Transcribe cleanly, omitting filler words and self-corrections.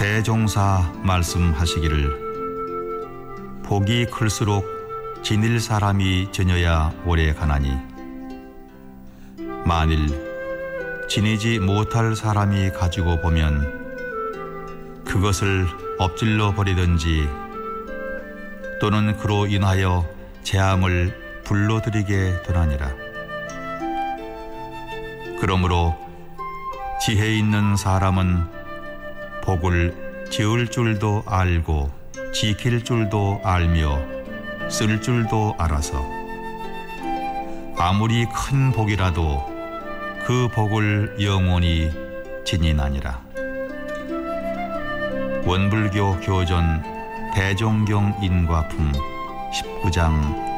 대종사 말씀하시기를 복이 클수록 지닐 사람이 지녀야 오래 가나니 만일 지니지 못할 사람이 가지고 보면 그것을 엎질러 버리든지 또는 그로 인하여 재앙을 불러들이게 되나니라. 그러므로 지혜 있는 사람은 복을 지을 줄도 알고 지킬 줄도 알며 쓸 줄도 알아서 아무리 큰 복이라도 그 복을 영원히 지니나니라. 원불교 교전 대종경 인과품 19장